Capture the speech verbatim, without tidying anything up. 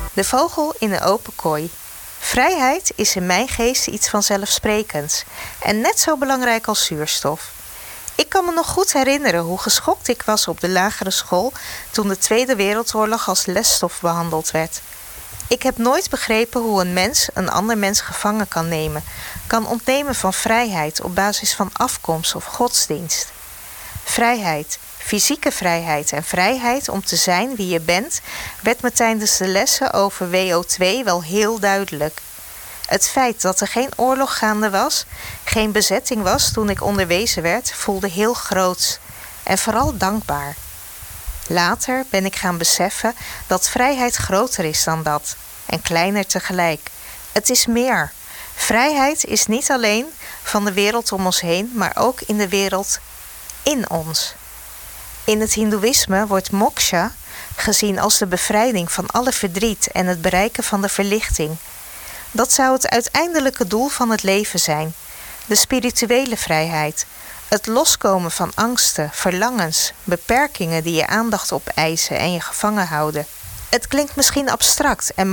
De vogel in de open kooi. Vrijheid is in mijn geest iets vanzelfsprekends en net zo belangrijk als zuurstof. Ik kan me nog goed herinneren hoe geschokt ik was op de lagere school toen de Tweede Wereldoorlog als lesstof behandeld werd. Ik heb nooit begrepen hoe een mens een ander mens gevangen kan nemen, kan ontnemen van vrijheid op basis van afkomst of godsdienst. Vrijheid, fysieke vrijheid en vrijheid om te zijn wie je bent, werd me tijdens de lessen over W O twee wel heel duidelijk. Het feit dat er geen oorlog gaande was, geen bezetting was toen ik onderwezen werd, voelde heel groots en vooral dankbaar. Later ben ik gaan beseffen dat vrijheid groter is dan dat en kleiner tegelijk. Het is meer. Vrijheid is niet alleen van de wereld om ons heen, maar ook in de wereld in ons. In het Hindoeïsme wordt moksha gezien als de bevrijding van alle verdriet en het bereiken van de verlichting. Dat zou het uiteindelijke doel van het leven zijn, de spirituele vrijheid, het loskomen van angsten, verlangens, beperkingen die je aandacht opeisen en je gevangen houden. Het klinkt misschien abstract en